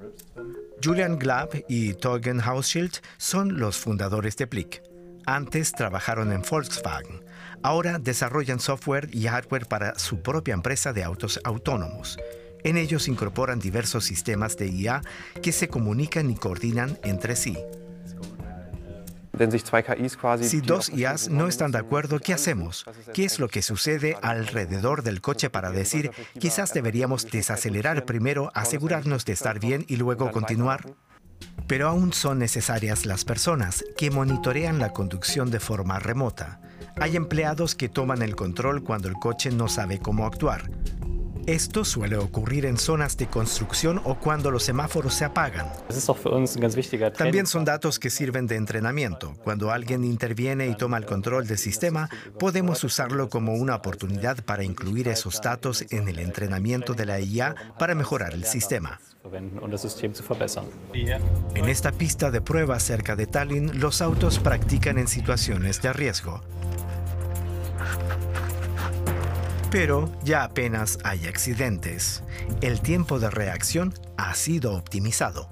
Julian Glab y Torgen Hauschild son los fundadores de Blick. Antes trabajaron en Volkswagen. Ahora desarrollan software y hardware para su propia empresa de autos autónomos. En ellos incorporan diversos sistemas de IA que se comunican y coordinan entre sí. Si dos IAs no están de acuerdo, ¿qué hacemos? ¿Qué es lo que sucede alrededor del coche para decir, quizás deberíamos desacelerar primero, asegurarnos de estar bien y luego continuar? Pero aún son necesarias las personas que monitorean la conducción de forma remota. Hay empleados que toman el control cuando el coche no sabe cómo actuar. Esto suele ocurrir en zonas de construcción o cuando los semáforos se apagan. También son datos que sirven de entrenamiento. Cuando alguien interviene y toma el control del sistema, podemos usarlo como una oportunidad para incluir esos datos en el entrenamiento de la IA para mejorar el sistema. En esta pista de prueba cerca de Tallinn, los autos practican en situaciones de riesgo. Pero ya apenas hay accidentes. El tiempo de reacción ha sido optimizado.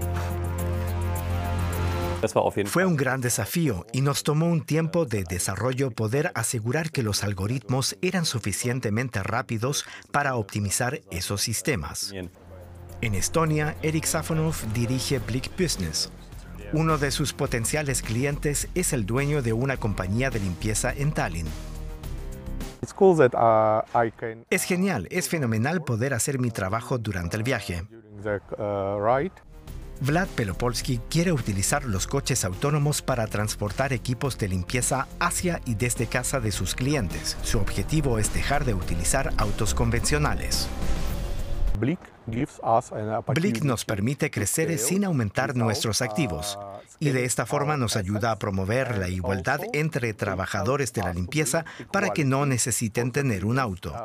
Fue un gran desafío y nos tomó un tiempo de desarrollo poder asegurar que los algoritmos eran suficientemente rápidos para optimizar esos sistemas. En Estonia, Erik Safonov dirige Blick Business. Uno de sus potenciales clientes es el dueño de una compañía de limpieza en Tallinn. Es genial, es fenomenal poder hacer mi trabajo durante el viaje. Vlad Pelopolsky quiere utilizar los coches autónomos para transportar equipos de limpieza hacia y desde casa de sus clientes. Su objetivo es dejar de utilizar autos convencionales. Blick nos permite crecer sin aumentar nuestros activos y de esta forma nos ayuda a promover la igualdad entre trabajadores de la limpieza para que no necesiten tener un auto.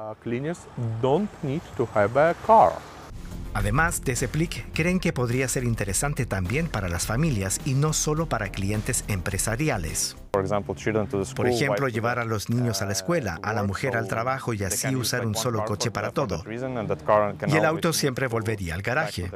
Además, desde Blick creen que podría ser interesante también para las familias y no solo para clientes empresariales. Por ejemplo, llevar a los niños a la escuela, a la mujer al trabajo y así usar un solo coche para todo. Y el auto siempre volvería al garaje.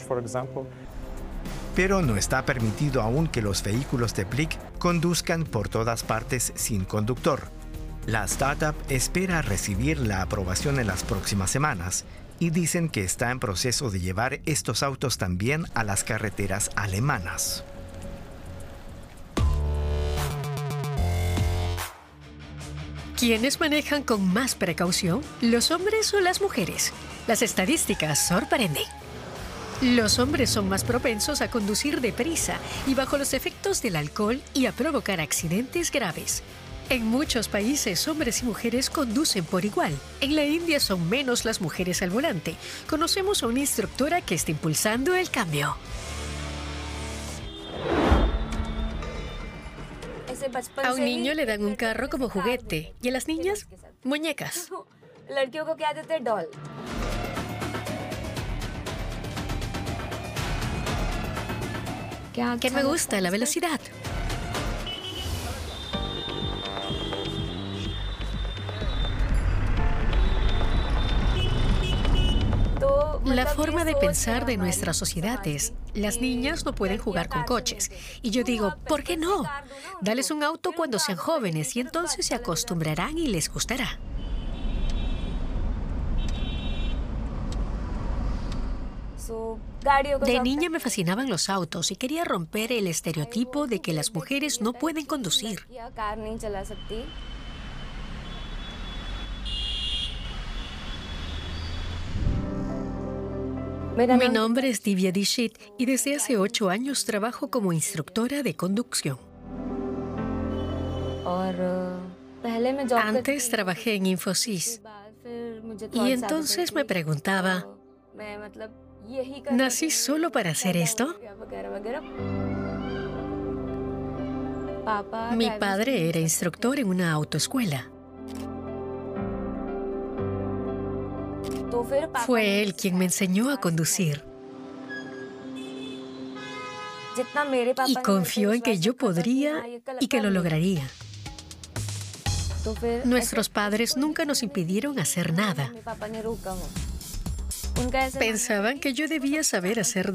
Pero no está permitido aún que los vehículos de Blick conduzcan por todas partes sin conductor. La startup espera recibir la aprobación en las próximas semanas y dicen que está en proceso de llevar estos autos también a las carreteras alemanas. ¿Quiénes manejan con más precaución? ¿Los hombres o las mujeres? Las estadísticas sorprenden. Los hombres son más propensos a conducir deprisa y bajo los efectos del alcohol y a provocar accidentes graves. En muchos países, hombres y mujeres conducen por igual. En la India son menos las mujeres al volante. Conocemos a una instructora que está impulsando el cambio. A un niño le dan un carro como juguete y a las niñas, muñecas. ¿Qué me gusta? La velocidad. La forma de pensar de nuestra sociedad es, las niñas no pueden jugar con coches. Y yo digo, ¿por qué no? Dales un auto cuando sean jóvenes y entonces se acostumbrarán y les gustará. De niña me fascinaban los autos y quería romper el estereotipo de que las mujeres no pueden conducir. Mi nombre es Divya Dixit y desde hace 8 años trabajo como instructora de conducción. Antes trabajé en Infosys y entonces me preguntaba, ¿nací solo para hacer esto? Mi padre era instructor en una autoescuela. Fue él quien me enseñó a conducir. Y confió en que yo podría y que lo lograría. Nuestros padres nunca nos impidieron hacer nada. Pensaban que yo debía saber hacer